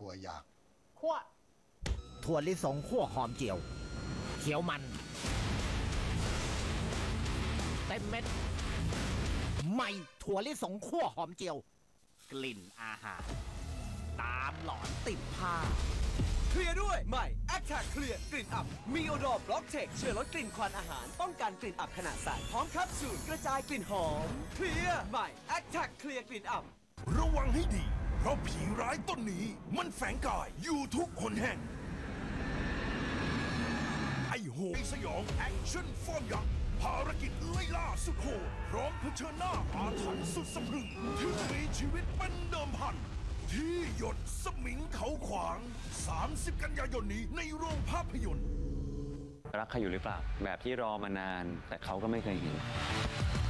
ถั่วหยากคั่วถั่วลิสงคั่วหอมเจียวเขียวมันเต็มเม็ดใหม่ถั่วลิสงคั่วหอมเจียวกลิ่นอาหารตามหลอนติดผ้าเคลียร์ด้วยใหม่ Attack เคลียร์กลิ่นอับมีโอดอร์บล็อกเทคช่วยลดกลิ่นควันอาหารป้องกันกลิ่นอับขณะใส่พร้อมแคปซูลกระจายกลิ่นหอมเคลียร์ใหม่ Attack เคลียร์กลิ่นอับระวังให้ดีเพราะผีร้ายต้นนี้มันแฝงกายอยู่ทุกหนแห่งไอ้โหยสยองแอคชั่นฟอร์มยักษ์ภารกิจไล่ล่าสุดโหดพร้อมเผชิญหน้าอาถรรพ์สุดสะพรึงที่มีชีวิตเป็นเดิมพันที่หยดสมิงเขาขวาง 30 กันยายนนี้ในโรงภาพยนตร์รักใครอยู่หรือเปล่าแบบที่รอมานานแต่เขาก็ไม่เคยเห็น